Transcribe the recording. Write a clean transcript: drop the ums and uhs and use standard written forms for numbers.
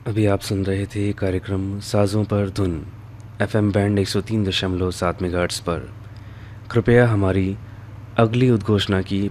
अभी आप सुन रहे थे कार्यक्रम साज़ों पर धुन एफएम बैंड 103.7 मेगाहर्ट्ज़ पर। कृपया हमारी अगली उद्घोषणा की